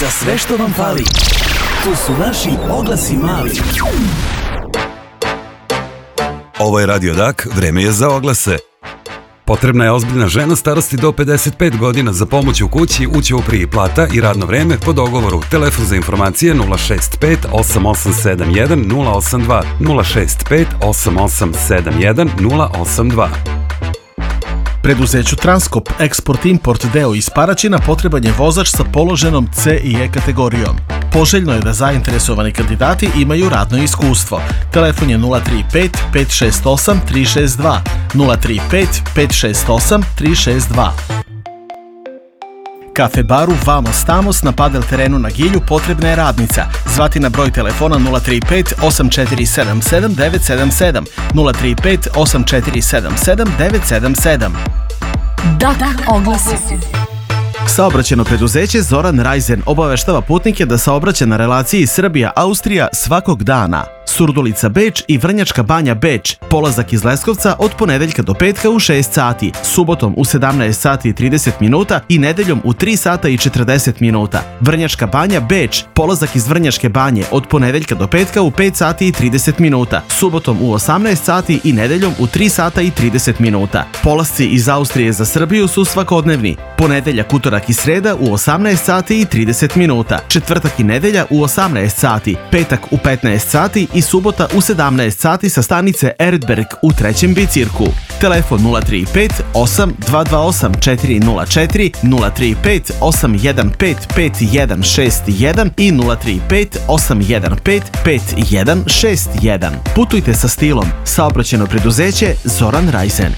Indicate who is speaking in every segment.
Speaker 1: Za sve što vam fali, tu su naši oglasi mali.
Speaker 2: Ovo je Radio Dak, vreme je za oglase. Potrebna je ozbiljna žena starosti do 55 godina za pomoć u kući, ućoupri plata i radno vreme po dogovoru. Telefon za informacije 065 8871 082 065 8871 082.
Speaker 3: Preduzeću Transkop Eksport-Import deo iz Paraćina potreban je vozač sa položenom C i E kategorijom. Poželjno je da zainteresovani kandidati imaju radno iskustvo. Telefon je 035 568 362 035 568 362. Kafe baru Vamos Tamos na padel terenu na Gilju potrebna je radnica. Zvati na broj telefona 035 8477 977 035 8477 977.
Speaker 4: Da, oglasi.
Speaker 3: Saobraćajno preduzeće Zoran Rajzen obaveštava putnike da saobraća na relaciji Srbija-Austrija svakog dana. Surdulica Beč i Vrnjačka Banja Beč, polazak iz Leskovca od ponedeljka do petka u 6 sati, subotom u 17 sati i 30 minuta i nedeljom u 3 sata i 40 minuta. Vrnjačka Banja Beč, polazak iz Vrnjačke Banje od ponedeljka do petka u 5 sati i 30 minuta, subotom u 18 sati i nedeljom u 3 sata i 30 minuta. Polasci iz Austrije za Srbiju su svakodnevni, ponedeljak, utorak i sreda u 18 sati i 30 minuta, četvrtak i nedelja u 18 sati, petak u 15 sati i subota u 17 sati sa stanice Erdberg u trećem bicirku. Telefon 035 8228 404 035 815 5161 i 035 815 5161. Putujte sa stilom. Saobraćajno preduzeće Zoran Rajzen.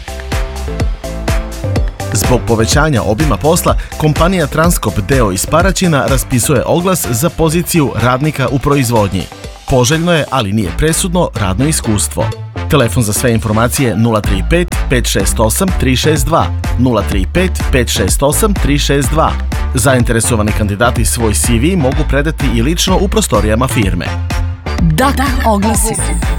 Speaker 3: Zbog povećanja obima posla, kompanija Transkop deo iz Paraćina raspisuje oglas za poziciju radnika u proizvodnji. Poželjno je, ali nije presudno, radno iskustvo. Telefon za sve informacije 035 568 362 035 568 362. Zainteresovani kandidati svoj CV mogu predati i lično u prostorijama firme.
Speaker 4: Da, oglasi.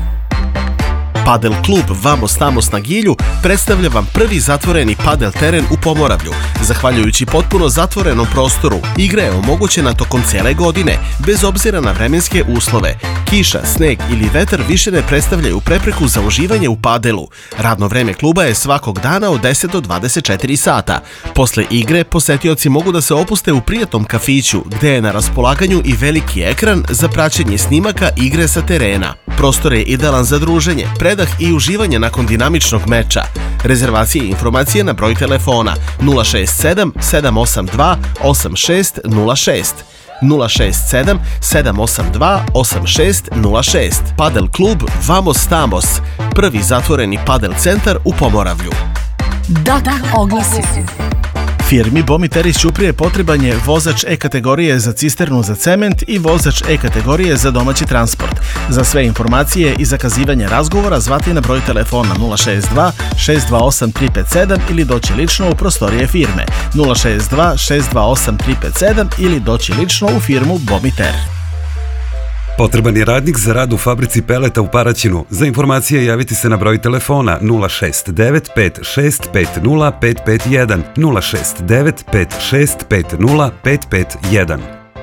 Speaker 3: Padel klub Vamos Tamos na Gilju predstavlja vam prvi zatvoreni padel teren u Pomoravlju. Zahvaljujući potpuno zatvorenom prostoru, igra je omogućena tokom cele godine, bez obzira na vremenske uslove. Kiša, sneg ili vetar više ne predstavljaju prepreku za uživanje u padelu. Radno vreme kluba je svakog dana od 10 do 24 sata. Posle igre, posetioci mogu da se opuste u prijatnom kafiću, gde je na raspolaganju i veliki ekran za praćenje snimaka igre sa terena. Prostor je idealan za druženje, predah i uživanje nakon dinamičnog meča. Rezervacije i informacije na broj telefona 067 782 8606 067 782 8606. Padel klub Vamos Tamos, prvi zatvoreni padel centar u Pomoravlju.
Speaker 4: Da, oglasi.
Speaker 3: Firmi Bomiter iz Ćuprije potreban je vozač E kategorije za cisternu za cement i vozač E kategorije za domaći transport. Za sve informacije i zakazivanje razgovora zvati na broj telefona 062 628 357 ili doći lično u prostorije firme 062 628 357 ili doći lično u firmu Bomiter.
Speaker 2: Potreban je radnik za rad u fabrici peleta u Paraćinu. Za informacije javiti se na broj telefona 069 5650 551 069 5650 551.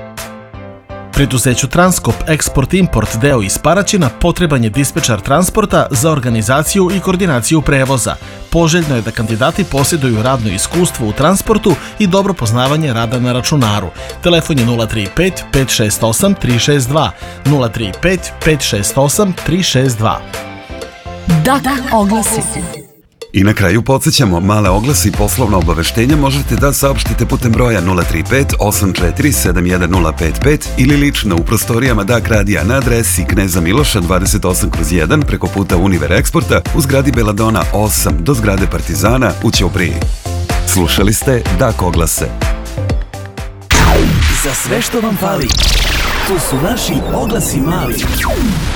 Speaker 3: Preduzeću Transkop Eksport-Import deo iz Paraćina potreban je dispečar transporta za organizaciju i koordinaciju prevoza. Poželjno je da kandidati posjeduju radno iskustvo u transportu i dobro poznavanje rada na računaru. Telefon je 035 568 362 035 568 362.
Speaker 4: Da, oglasi.
Speaker 2: I na kraju podsjećamo, male oglasi i poslovna obaveštenja možete da saopštite putem broja 035 84 71055 ili lično u prostorijama Dak radija na adresi Kneza Miloša 28/1 preko puta Univer Eksporta u zgradi Beladona 8 do zgrade Partizana u Ćupriji. Slušali ste Dak oglase.
Speaker 1: Za sve što vam fali, tu su naši oglasi mali.